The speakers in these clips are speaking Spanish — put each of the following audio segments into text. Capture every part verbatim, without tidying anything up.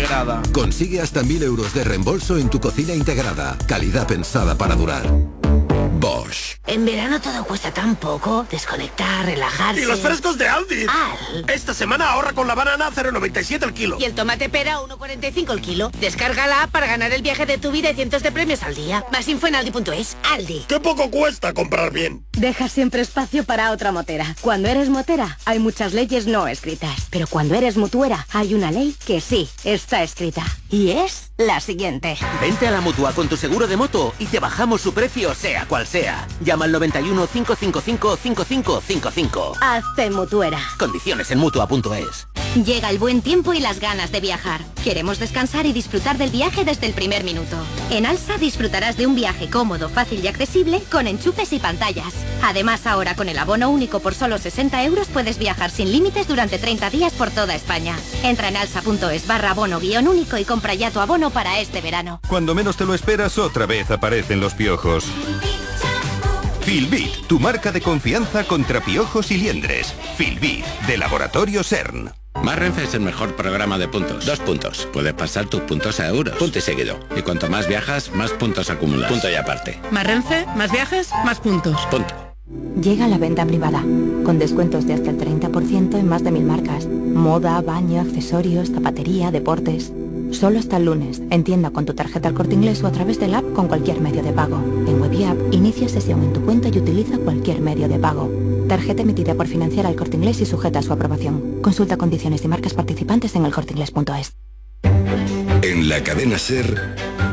integrada. Consigue hasta mil euros de reembolso en tu cocina integrada. Calidad pensada para durar. Bosch. En verano todo cuesta tan poco. Desconectar, relajarse. ¡Y los frescos de Aldi! Al. Esta semana ahorra con la banana a cero coma noventa y siete el kilo. Y el tomate pera uno coma cuarenta y cinco el kilo. Descarga la app para ganar el viaje de tu vida y cientos de premios al día. Más info en aldi punto es. Aldi. ¡Qué poco cuesta comprar bien! Deja siempre espacio para otra motera. Cuando eres motera, hay muchas leyes no escritas. Pero cuando eres mutuera, hay una ley que sí está escrita. Y es la siguiente. Vente a la Mutua con tu seguro de moto y te bajamos su precio, sea cual sea. Llama al noventa y uno, cinco cinco cinco, cinco cinco cinco cinco. Hazte mutuera. Condiciones en mutua punto es. Llega el buen tiempo y las ganas de viajar. Queremos descansar y disfrutar del viaje desde el primer minuto. En Alsa disfrutarás de un viaje cómodo, fácil y accesible con enchufes y pantallas. Además, ahora con el abono único por solo sesenta euros puedes viajar sin límites durante treinta días por toda España. Entra en alsa punto es barra abono guión único y compra ya tu abono para este verano. Cuando menos te lo esperas, otra vez aparecen los piojos. Filbit, tu marca de confianza contra piojos y liendres. Filbit, de Laboratorio CERN. Más Renfe es el mejor programa de puntos. Dos puntos. Puedes pasar tus puntos a euros. Punto y seguido. Y cuanto más viajas, más puntos acumulas. Punto y aparte. Más Renfe, más viajes, más puntos. Punto. Llega la venta privada, con descuentos de hasta el treinta por ciento en más de mil marcas. Moda, baño, accesorios, zapatería, deportes. Solo hasta el lunes, en tienda con tu tarjeta El Corte Inglés o a través del app con cualquier medio de pago. En web y app, inicia sesión en tu cuenta y utiliza cualquier medio de pago. Tarjeta emitida por Financiera El Corte Inglés y sujeta a su aprobación. Consulta condiciones y marcas participantes en el corte inglés punto es. En la cadena SER,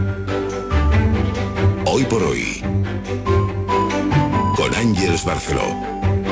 Hoy por Hoy, con Ángeles Barceló.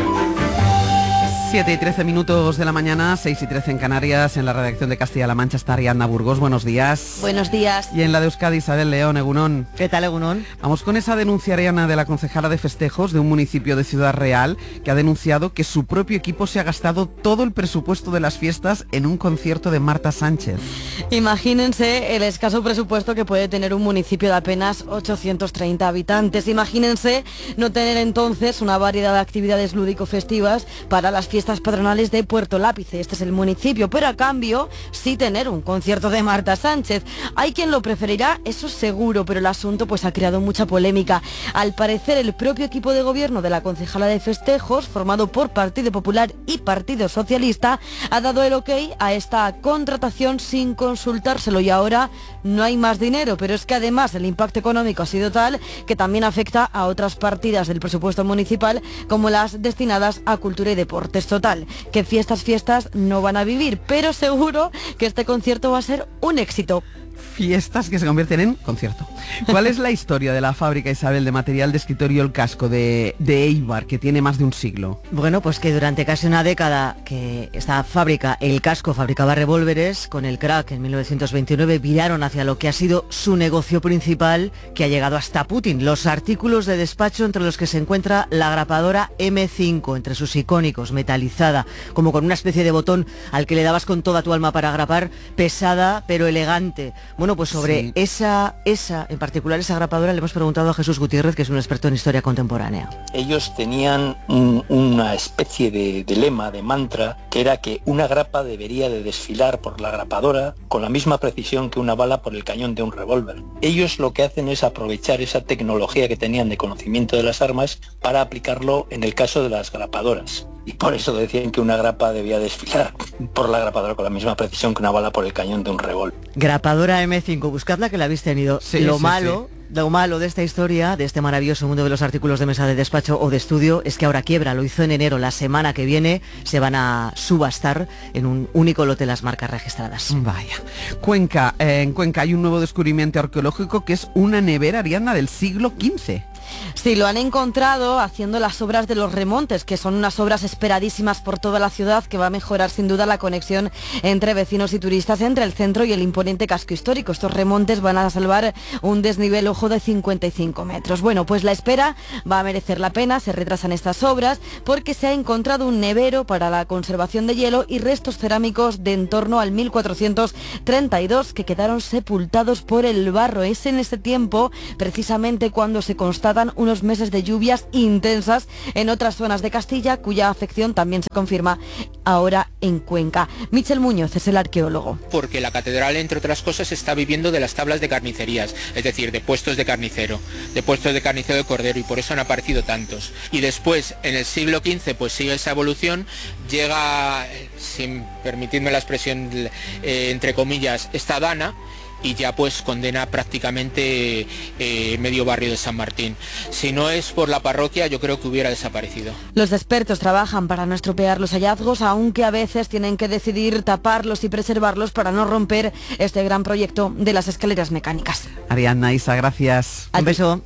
siete y trece minutos de la mañana, seis y trece en Canarias. En la redacción de Castilla-La Mancha está Ariadna Burgos. Buenos días. Buenos días. Y en la de Euskadi, Isabel León, Egunón. ¿Qué tal, Egunón? Vamos con esa denuncia, Ariadna, de la concejala de festejos de un municipio de Ciudad Real, que ha denunciado que su propio equipo se ha gastado todo el presupuesto de las fiestas en un concierto de Marta Sánchez. Imagínense el escaso presupuesto que puede tener un municipio de apenas ochocientos treinta habitantes. Imagínense no tener entonces una variedad de actividades lúdico-festivas para las fiestas patronales de Puerto Lápice. Este es el municipio, pero a cambio sí tener un concierto de Marta Sánchez. Hay quien lo preferirá, eso seguro, pero el asunto pues ha creado mucha polémica. Al parecer el propio equipo de gobierno de la concejala de festejos, formado por Partido Popular y Partido Socialista, ha dado el ok a esta contratación sin consultárselo y ahora no hay más dinero, pero es que además el impacto económico ha sido tal que también afecta a otras partidas del presupuesto municipal como las destinadas a cultura y deportes. Total, que fiestas, fiestas no van a vivir, pero seguro que este concierto va a ser un éxito. Fiestas que se convierten en concierto. ¿Cuál es la historia de la fábrica, Isabel, de material de escritorio El Casco de, de Eibar, que tiene más de un siglo? Bueno, pues que durante casi una década que esta fábrica, El Casco, fabricaba revólveres, con el crack en mil novecientos veintinueve viraron hacia lo que ha sido su negocio principal, que ha llegado hasta Putin. Los artículos de despacho, entre los que se encuentra la grapadora eme cinco, entre sus icónicos, metalizada, como con una especie de botón al que le dabas con toda tu alma para grapar, pesada pero elegante. Bueno, pues sobre sí. esa, esa, en particular esa grapadora, le hemos preguntado a Jesús Gutiérrez, que es un experto en historia contemporánea. Ellos tenían un, una especie de, de lema, de mantra, que era que una grapa debería de desfilar por la grapadora con la misma precisión que una bala por el cañón de un revólver. Ellos lo que hacen es aprovechar esa tecnología que tenían de conocimiento de las armas para aplicarlo en el caso de las grapadoras. Y por eso decían que una grapa debía desfilar por la grapadora con la misma precisión que una bala por el cañón de un revólver. Grapadora eme cinco, buscadla que la habéis tenido. Sí, lo sí, malo... Sí. Lo malo de esta historia, de este maravilloso mundo de los artículos de mesa de despacho o de estudio, es que ahora quiebra. Lo hizo en enero. La semana que viene se van a subastar en un único lote las marcas registradas. Vaya. Cuenca. Eh, en Cuenca hay un nuevo descubrimiento arqueológico que es una nevera, Ariadna, del siglo quince. Sí, lo han encontrado haciendo las obras de los remontes, que son unas obras esperadísimas por toda la ciudad, que va a mejorar sin duda la conexión entre vecinos y turistas, entre el centro y el imponente casco histórico. Estos remontes van a salvar un desnivel, ojo, de cincuenta y cinco metros. Bueno, pues la espera va a merecer la pena, se retrasan estas obras porque se ha encontrado un nevero para la conservación de hielo y restos cerámicos de en torno al mil cuatrocientos treinta y dos que quedaron sepultados por el barro. Es en ese tiempo, precisamente, cuando se constatan unos meses de lluvias intensas en otras zonas de Castilla, cuya afección también se confirma ahora en Cuenca. Michel Muñoz es el arqueólogo. Porque la catedral, entre otras cosas, está viviendo de las tablas de carnicerías, es decir, de puestos de carnicero, de puestos de carnicero de cordero, y por eso han aparecido tantos. Y después, en el siglo quince, pues sigue esa evolución, llega, sin permitirme la expresión, eh, entre comillas, esta dana, y ya pues condena prácticamente eh, medio barrio de San Martín. Si no es por la parroquia, yo creo que hubiera desaparecido. Los expertos trabajan para no estropear los hallazgos, aunque a veces tienen que decidir taparlos y preservarlos para no romper este gran proyecto de las escaleras mecánicas. Ariadna, Isa, gracias. Un beso.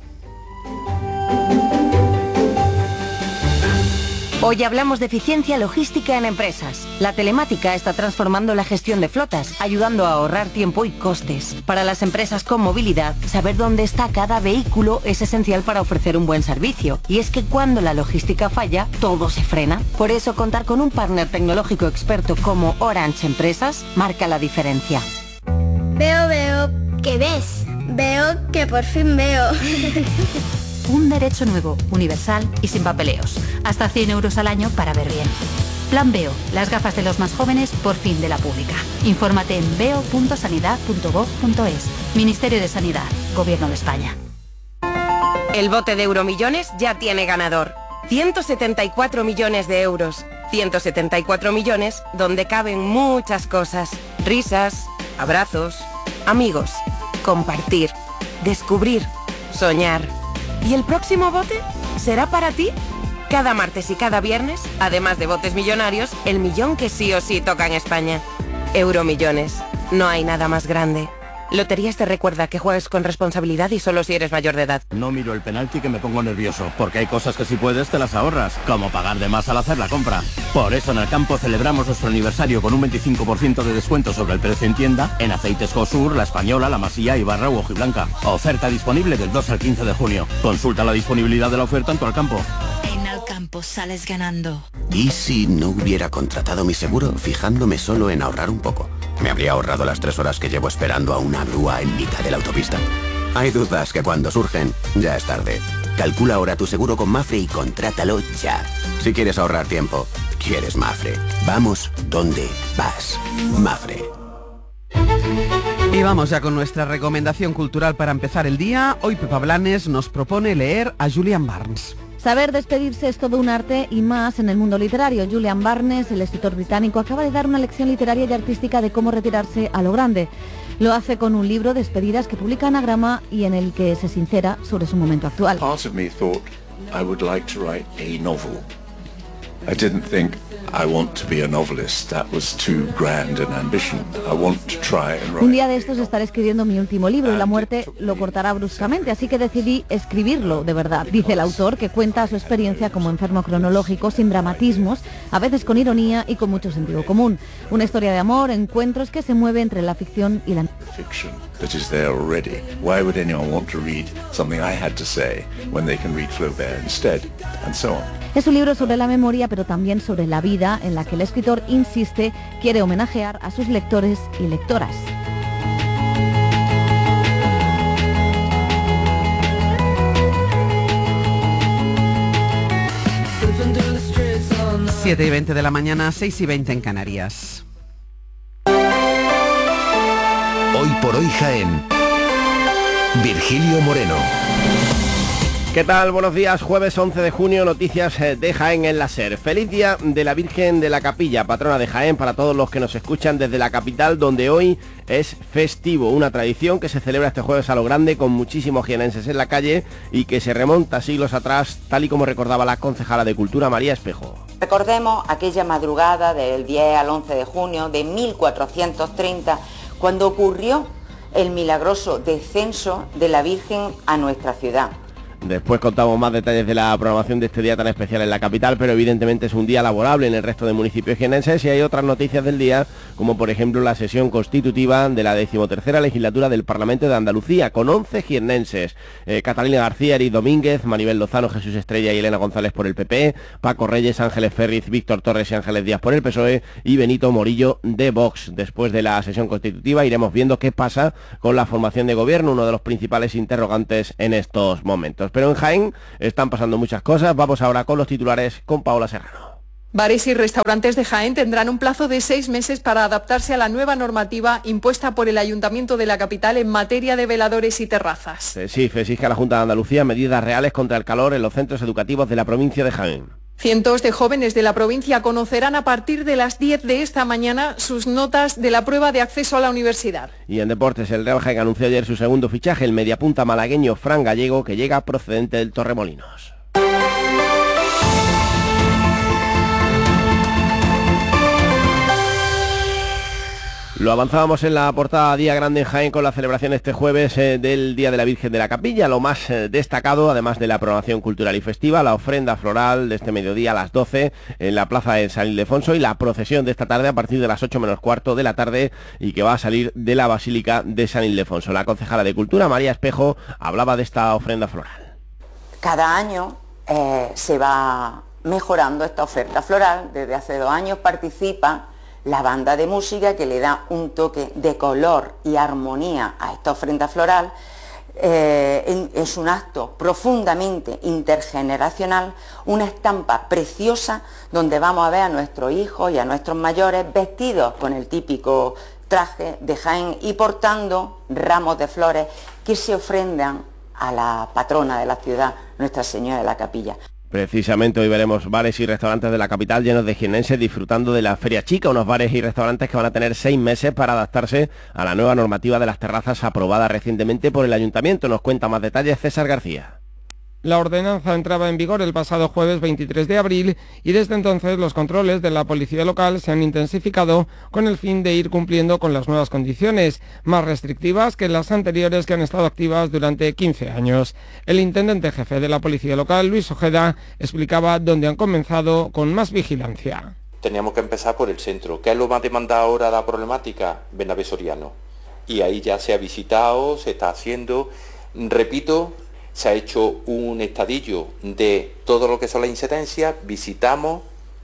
Hoy hablamos de eficiencia logística en empresas. La telemática está transformando la gestión de flotas, ayudando a ahorrar tiempo y costes. Para las empresas con movilidad, saber dónde está cada vehículo es esencial para ofrecer un buen servicio. Y es que cuando la logística falla, todo se frena. Por eso, contar con un partner tecnológico experto como Orange Empresas marca la diferencia. Veo, veo. ¿Qué ves? Veo que por fin veo. Un derecho nuevo, universal y sin papeleos. Hasta cien euros al año para ver bien. Plan Veo, las gafas de los más jóvenes por fin de la pública. Infórmate en veo punto sanidad punto gov punto es. Ministerio de Sanidad, Gobierno de España. El bote de Euromillones ya tiene ganador. ciento setenta y cuatro millones de euros. ciento setenta y cuatro millones donde caben muchas cosas. Risas, abrazos, amigos, compartir, descubrir, soñar. ¿Y el próximo bote será para ti? Cada martes y cada viernes, además de botes millonarios, el millón que sí o sí toca en España. Euromillones. No hay nada más grande. Loterías te recuerda que juegues con responsabilidad y solo si eres mayor de edad. No miro el penalti que me pongo nervioso, porque hay cosas que si puedes te las ahorras, como pagar de más al hacer la compra. Por eso en Alcampo celebramos nuestro aniversario con un veinticinco por ciento de descuento sobre el precio en tienda en aceites Josur, La Española, La Masía, Ibarra u Hojiblanca. Oferta disponible del dos al quince de junio. Consulta la disponibilidad de la oferta en tu Alcampo. En Alcampo sales ganando. ¿Y si no hubiera contratado mi seguro fijándome solo en ahorrar un poco? ¿Me habría ahorrado las tres horas que llevo esperando a una grúa en mitad de la autopista? Hay dudas que cuando surgen, ya es tarde. Calcula ahora tu seguro con Mafre y contrátalo ya. Si quieres ahorrar tiempo, quieres Mafre. Vamos donde vas. Mafre. Y vamos ya con nuestra recomendación cultural para empezar el día. Hoy Pepa Blanes nos propone leer a Julian Barnes. Saber despedirse es todo un arte y más en el mundo literario. Julian Barnes, el escritor británico, acaba de dar una lección literaria y artística de cómo retirarse a lo grande. Lo hace con un libro, Despedidas, que publica Anagrama y en el que se sincera sobre su momento actual. Part of me thought I would like to write a novel. I didn't think I want to be a novelist. That was too grand an ambition. I want to try and write. Un día de estos estaré escribiendo mi último libro y la muerte lo cortará bruscamente, así que decidí escribirlo de verdad. Dice el autor, que cuenta su experiencia como enfermo cronológico, sin dramatismos, a veces con ironía y con mucho sentido común. Una historia de amor, encuentros que se mueve entre la ficción y la... Fiction that is there already. Why would anyone want to read something I had to say when they can read Flaubert instead? And so on. Es un libro sobre la memoria, pero también sobre la vida, en la que el escritor insiste, quiere homenajear a sus lectores y lectoras. siete y veinte de la mañana, seis y veinte en Canarias. Hoy por hoy Jaén. Virgilio Moreno. ¿Qué tal? Buenos días, jueves once de junio, noticias de Jaén en la SER. Feliz día de la Virgen de la Capilla, patrona de Jaén, para todos los que nos escuchan desde la capital, donde hoy es festivo, una tradición que se celebra este jueves a lo grande con muchísimos jienenses en la calle y que se remonta siglos atrás, tal y como recordaba la concejala de Cultura, María Espejo. Recordemos aquella madrugada del diez al once de junio de mil cuatrocientos treinta, cuando ocurrió el milagroso descenso de la Virgen a nuestra ciudad. Después contamos más detalles de la programación de este día tan especial en la capital, pero evidentemente es un día laborable en el resto de municipios jienenses y hay otras noticias del día, como por ejemplo la sesión constitutiva de la decimotercera legislatura del Parlamento de Andalucía, con once jienenses. Eh, Catalina García, Eric Domínguez, Maribel Lozano, Jesús Estrella y Elena González por el P P, Paco Reyes, Ángeles Ferriz, Víctor Torres y Ángeles Díaz por el P S O E y Benito Morillo de Vox. Después de la sesión constitutiva iremos viendo qué pasa con la formación de gobierno, uno de los principales interrogantes en estos momentos. Pero en Jaén están pasando muchas cosas. Vamos ahora con los titulares con Paola Serrano. Bares y restaurantes de Jaén tendrán un plazo de seis meses para adaptarse a la nueva normativa impuesta por el Ayuntamiento de la capital en materia de veladores y terrazas. CESIF exige a la Junta de Andalucía medidas reales contra el calor en los centros educativos de la provincia de Jaén. Cientos de jóvenes de la provincia conocerán a partir de las diez de esta mañana sus notas de la prueba de acceso a la universidad. Y en deportes, el Real Jaén anunció ayer su segundo fichaje, el mediapunta malagueño Fran Gallego, que llega procedente del Torremolinos. Lo avanzábamos en la portada Día Grande en Jaén con la celebración este jueves eh, del Día de la Virgen de la Capilla. Lo más eh, destacado, además de la programación cultural y festiva, la ofrenda floral de este mediodía a las doce en la plaza de San Ildefonso y la procesión de esta tarde a partir de las ocho menos cuarto de la tarde y que va a salir de la Basílica de San Ildefonso. La concejala de Cultura, María Espejo, hablaba de esta ofrenda floral. Cada año eh, se va mejorando esta oferta floral. Desde hace dos años participa la banda de música que le da un toque de color y armonía a esta ofrenda floral. Eh, es un acto profundamente intergeneracional, una estampa preciosa donde vamos a ver a nuestros hijos y a nuestros mayores vestidos con el típico traje de Jaén y portando ramos de flores que se ofrendan a la patrona de la ciudad, Nuestra Señora de la Capilla. Precisamente hoy veremos bares y restaurantes de la capital llenos de jiennenses disfrutando de la Feria Chica, unos bares y restaurantes que van a tener seis meses para adaptarse a la nueva normativa de las terrazas aprobada recientemente por el Ayuntamiento. Nos cuenta más detalles César García. La ordenanza entraba en vigor el pasado jueves veintitrés de abril y desde entonces los controles de la policía local se han intensificado con el fin de ir cumpliendo con las nuevas condiciones, más restrictivas que las anteriores que han estado activas durante quince años. El intendente jefe de la policía local, Luis Ojeda, explicaba dónde han comenzado con más vigilancia. Teníamos que empezar por el centro. ¿Qué es lo más demandado ahora la problemática? Bernabé Soriano. Y ahí ya se ha visitado, se está haciendo, repito, se ha hecho un estadillo de todo lo que son las incidencias, visitamos,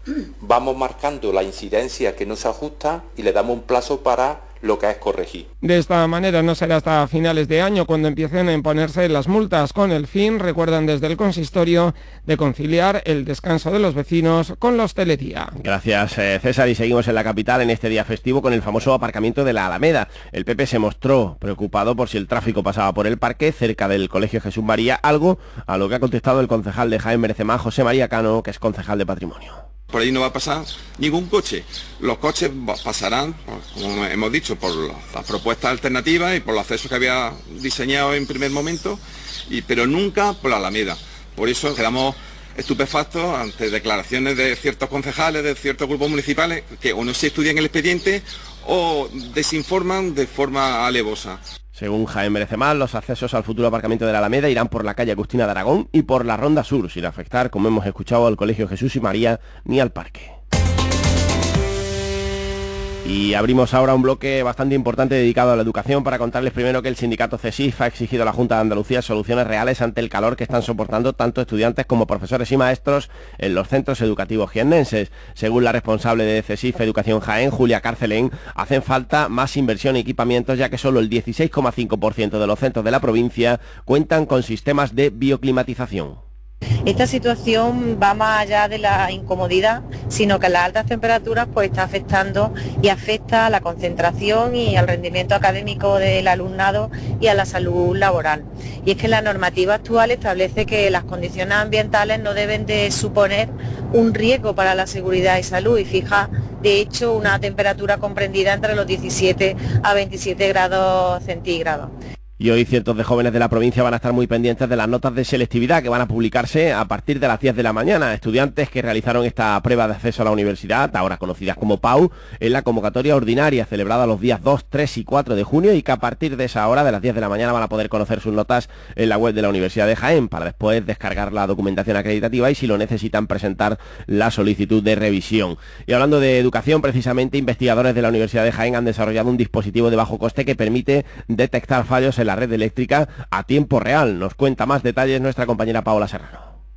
vamos marcando la incidencia que no se ajusta y le damos un plazo para lo que es corregir. De esta manera no será hasta finales de año cuando empiecen a imponerse las multas, con el fin, recuerdan desde el consistorio, de conciliar el descanso de los vecinos con la hostelería. Gracias, eh, César, y seguimos en la capital en este día festivo con el famoso aparcamiento de la Alameda. El P P se mostró preocupado por si el tráfico pasaba por el parque cerca del Colegio Jesús María, algo a lo que ha contestado el concejal de Jaén Merecemá, José María Cano, que es concejal de Patrimonio. Por ahí no va a pasar ningún coche. Los coches pasarán, como hemos dicho, por las propuestas alternativas y por los accesos que había diseñado en primer momento, y, pero nunca por la Alameda. Por eso quedamos estupefactos ante declaraciones de ciertos concejales, de ciertos grupos municipales, que o no se estudian el expediente o desinforman de forma alevosa. Según Jaén Merecemá, los accesos al futuro aparcamiento de la Alameda irán por la calle Agustina de Aragón y por la Ronda Sur, sin afectar, como hemos escuchado, al Colegio Jesús y María ni al parque. Y abrimos ahora un bloque bastante importante dedicado a la educación para contarles primero que el sindicato CESIF ha exigido a la Junta de Andalucía soluciones reales ante el calor que están soportando tanto estudiantes como profesores y maestros en los centros educativos jiennenses. Según la responsable de CESIF Educación Jaén, Julia Carcelén, hacen falta más inversión y equipamientos, ya que solo el dieciséis coma cinco por ciento de los centros de la provincia cuentan con sistemas de bioclimatización. Esta situación va más allá de la incomodidad, sino que las altas temperaturas pues está afectando y afecta a la concentración y al rendimiento académico del alumnado y a la salud laboral. Y es que la normativa actual establece que las condiciones ambientales no deben de suponer un riesgo para la seguridad y salud y fija de hecho una temperatura comprendida entre los diecisiete a veintisiete grados centígrados. Y hoy cientos de jóvenes de la provincia van a estar muy pendientes de las notas de selectividad que van a publicarse a partir de las diez de la mañana. Estudiantes que realizaron esta prueba de acceso a la universidad, ahora conocidas como P A U, en la convocatoria ordinaria celebrada los días dos, tres y cuatro de junio, y que a partir de esa hora, de las diez de la mañana, van a poder conocer sus notas en la web de la Universidad de Jaén para después descargar la documentación acreditativa y, si lo necesitan, presentar la solicitud de revisión. Y hablando de educación, precisamente, investigadores de la Universidad de Jaén han desarrollado un dispositivo de bajo coste que permite detectar fallos en la red eléctrica a tiempo real. Nos cuenta más detalles nuestra compañera Paola Serrano.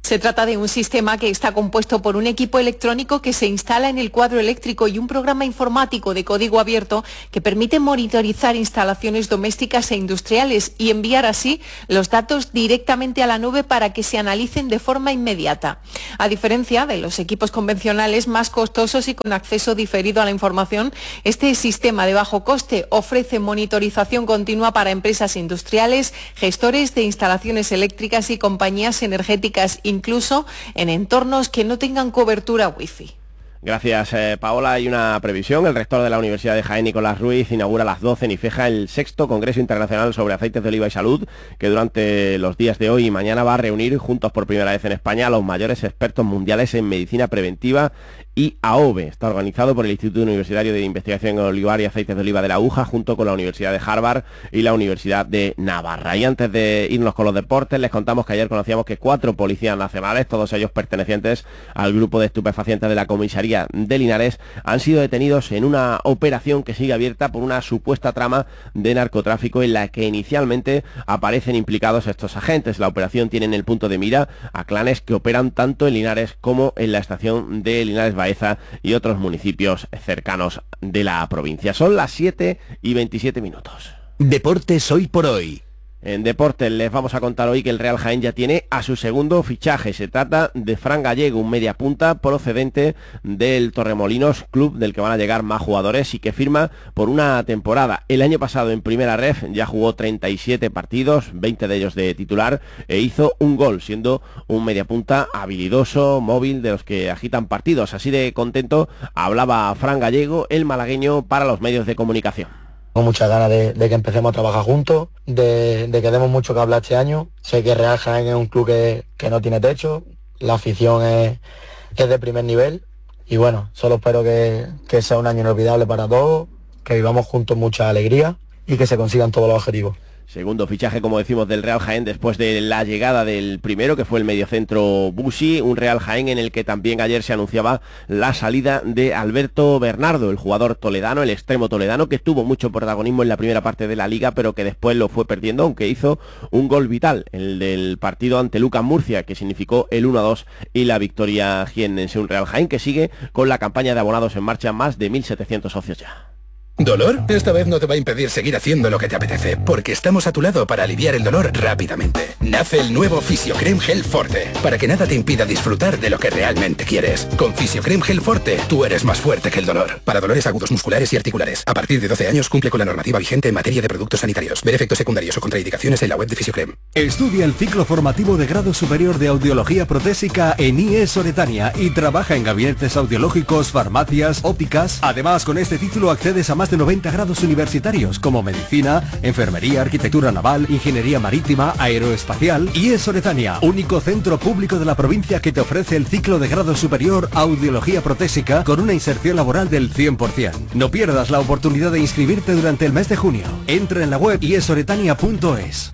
Se trata de un sistema que está compuesto por un equipo electrónico que se instala en el cuadro eléctrico y un programa informático de código abierto que permite monitorizar instalaciones domésticas e industriales y enviar así los datos directamente a la nube para que se analicen de forma inmediata. A diferencia de los equipos convencionales más costosos y con acceso diferido a la información, este sistema de bajo coste ofrece monitorización continua para empresas industriales, gestores de instalaciones eléctricas y compañías energéticas, incluso en entornos que no tengan cobertura wifi. Gracias, eh, Paola. Hay una previsión. El rector de la Universidad de Jaén, Nicolás Ruiz, inaugura a las doce en Ifeja el sexto Congreso Internacional sobre Aceites de Oliva y Salud, que durante los días de hoy y mañana va a reunir juntos por primera vez en España a los mayores expertos mundiales en medicina preventiva y A O V E. Está organizado por el Instituto Universitario de Investigación en Olivar y Aceites de Oliva de la UJA, junto con la Universidad de Harvard y la Universidad de Navarra. Y antes de irnos con los deportes, les contamos que ayer conocíamos que cuatro policías nacionales, todos ellos pertenecientes al grupo de estupefacientes de la comisaría de Linares, han sido detenidos en una operación que sigue abierta por una supuesta trama de narcotráfico en la que inicialmente aparecen implicados estos agentes. La operación tiene en el punto de mira a clanes que operan tanto en Linares como en la estación de Linares Baeza y otros municipios cercanos de la provincia. Son las siete y veintisiete minutos. Deportes hoy por hoy. En deportes les vamos a contar hoy que el Real Jaén ya tiene a su segundo fichaje. Se trata de Fran Gallego, un mediapunta procedente del Torremolinos, club del que van a llegar más jugadores y que firma por una temporada. El año pasado en Primera Ref ya jugó treinta y siete partidos, veinte de ellos de titular, e hizo un gol, siendo un mediapunta habilidoso, móvil, de los que agitan partidos. Así de contento hablaba Fran Gallego, el malagueño, para los medios de comunicación. Tengo muchas ganas de, de que empecemos a trabajar juntos, de, de que demos mucho que hablar este año. Sé que Real Jaén es un club que, que no tiene techo, la afición es, es de primer nivel y bueno, solo espero que, que sea un año inolvidable para todos, que vivamos juntos mucha alegría y que se consigan todos los objetivos. Segundo fichaje, como decimos, del Real Jaén después de la llegada del primero, que fue el mediocentro Busi, un Real Jaén en el que también ayer se anunciaba la salida de Alberto Bernardo, el jugador toledano, el extremo toledano, que tuvo mucho protagonismo en la primera parte de la liga, pero que después lo fue perdiendo, aunque hizo un gol vital, el del partido ante Lucas Murcia, que significó el uno a dos y la victoria jiennense. Un Real Jaén que sigue con la campaña de abonados en marcha, más de mil setecientos socios ya. ¿Dolor? Esta vez no te va a impedir seguir haciendo lo que te apetece, porque estamos a tu lado para aliviar el dolor rápidamente. Nace el nuevo Fisiocrem Gel Forte, para que nada te impida disfrutar de lo que realmente quieres. Con Fisiocrem Gel Forte, tú eres más fuerte que el dolor. Para dolores agudos musculares y articulares. A partir de doce años cumple con la normativa vigente en materia de productos sanitarios. Ver efectos secundarios o contraindicaciones en la web de Fisiocrem. Estudia el ciclo formativo de grado superior de audiología protésica en I E S Oretania y trabaja en gabinetes audiológicos, farmacias, ópticas. Además, con este título accedes a más de noventa grados universitarios como medicina, enfermería, arquitectura naval, ingeniería marítima, aeroespacial. I E S Oretania, único centro público de la provincia que te ofrece el ciclo de grado superior audiología protésica con una inserción laboral del cien por ciento. No pierdas la oportunidad de inscribirte durante el mes de junio. Entra en la web i es oretania punto es.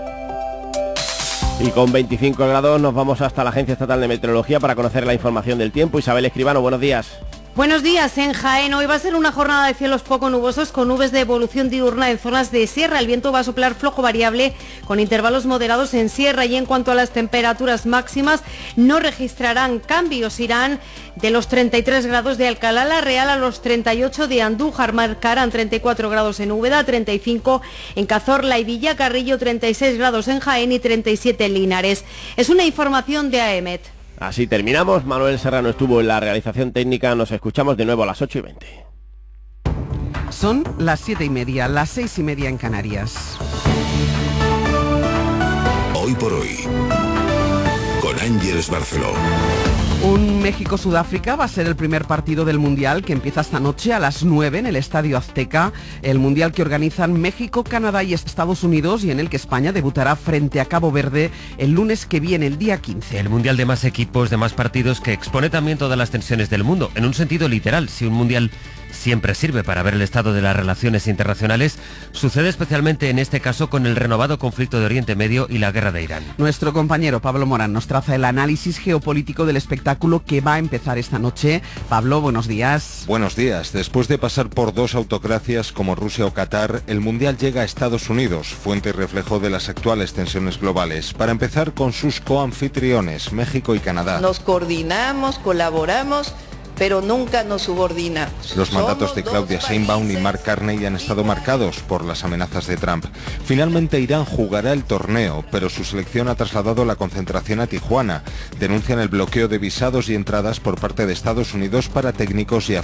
Y con veinticinco grados nos vamos hasta la Agencia Estatal de Meteorología para conocer la información del tiempo. Isabel Escribano, buenos días. Buenos días. En Jaén hoy va a ser una jornada de cielos poco nubosos con nubes de evolución diurna en zonas de sierra. El viento va a soplar flojo variable con intervalos moderados en sierra, y en cuanto a las temperaturas máximas no registrarán cambios. Irán de los treinta y tres grados de Alcalá la Real a los treinta y ocho de Andújar, marcarán treinta y cuatro grados en Úbeda, treinta y cinco en Cazorla y Villacarrillo, treinta y seis grados en Jaén y treinta y siete en Linares. Es una información de A E M E T. Así terminamos. Manuel Serrano estuvo en la realización técnica. Nos escuchamos de nuevo a las ocho y veinte. Son las siete y media, las seis y media en Canarias. Hoy por hoy, con Ángeles Barceló. Un México-Sudáfrica va a ser el primer partido del Mundial, que empieza esta noche a las nueve en el Estadio Azteca. El Mundial que organizan México, Canadá y Estados Unidos, y en el que España debutará frente a Cabo Verde el lunes que viene, el día quince. El Mundial de más equipos, de más partidos, que expone también todas las tensiones del mundo, en un sentido literal. Si un Mundial siempre sirve para ver el estado de las relaciones internacionales, sucede especialmente en este caso con el renovado conflicto de Oriente Medio y la guerra de Irán. Nuestro compañero Pablo Morán nos traza el análisis geopolítico del espectáculo que va a empezar esta noche. Pablo, buenos días. Buenos días. Después de pasar por dos autocracias como Rusia o Qatar, el Mundial llega a Estados Unidos, fuente y reflejo de las actuales tensiones globales. Para empezar con sus coanfitriones, México y Canadá. Nos coordinamos, colaboramos, pero nunca nos subordinamos. Los mandatos de Claudia Sheinbaum y Mark Carney han estado marcados por las amenazas de Trump. Finalmente Irán jugará el torneo, pero su selección ha trasladado la concentración a Tijuana. Denuncian el bloqueo de visados y entradas por parte de Estados Unidos para técnicos y aficionados